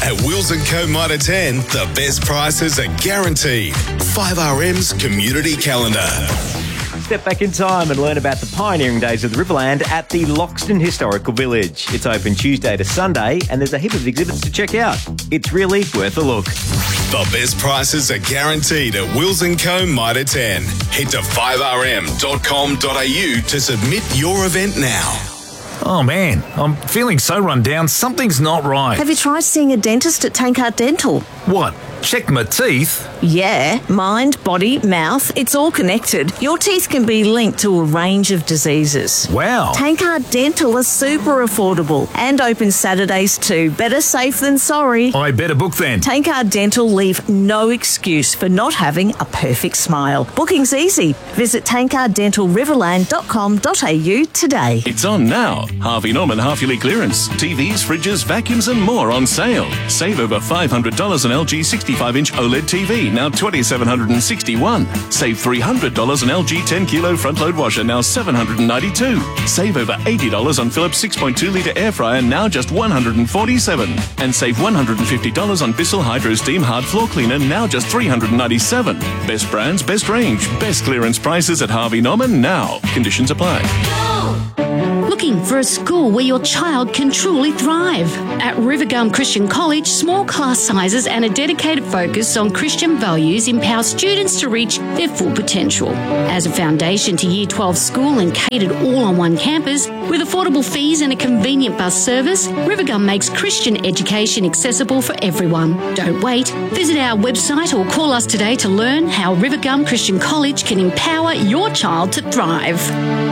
At Wills & Co Mitre 10, the best prices are guaranteed. 5RM's Community Calendar. Step back in time and learn about the pioneering days of the Riverland at the Loxton Historical Village. It's open Tuesday to Sunday and there's a heap of exhibits to check out. It's really worth a look. The best prices are guaranteed at Wills & Co Mitre 10. Head to 5rm.com.au to submit your event now. Oh man, I'm feeling so run down, something's not right. Have you tried seeing a dentist at Tankard Dental? What? Check my teeth? Yeah, mind, body, mouth, it's all connected. Your teeth can be linked to a range of diseases. Wow. Tankard Dental is super affordable and open Saturdays too. Better safe than sorry. I better book then. Tankard Dental leave no excuse for not having a perfect smile. Booking's easy. Visit tankarddentalriverland.com.au today. It's on now. Harvey Norman half-yearly clearance. TVs, fridges, vacuums and more on sale. Save over $500 on LG 65-inch OLED TV, now $2,761. Save $300 on LG 10-kilo front-load washer, now $792. Save over $80 on Philips 6.2-litre air fryer, now just $147. And save $150 on Bissell Hydro Steam hard floor cleaner, now just $397. Best brands, best range, best clearance prices at Harvey Norman now. Conditions apply. Looking for a school where your child can truly thrive? At Rivergum Christian College, small class sizes and a dedicated focus on Christian values empower students to reach their full potential. As a foundation to Year 12 school and catered all on one campus, with affordable fees and a convenient bus service, Rivergum makes Christian education accessible for everyone. Don't wait. Visit our website or call us today to learn how Rivergum Christian College can empower your child to thrive.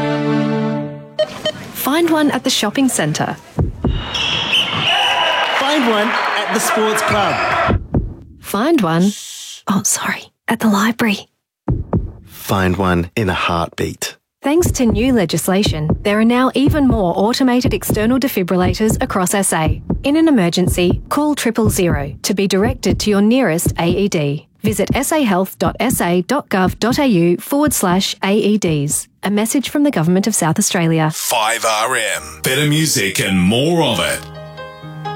Find one at the shopping centre. Find one at the sports club. Find one, at the library. Find one in a heartbeat. Thanks to new legislation, there are now even more automated external defibrillators across SA. In an emergency, call 000 to be directed to your nearest AED. Visit sahealth.sa.gov.au/AEDs. A message from the Government of South Australia. 5RM. Better music and more of it.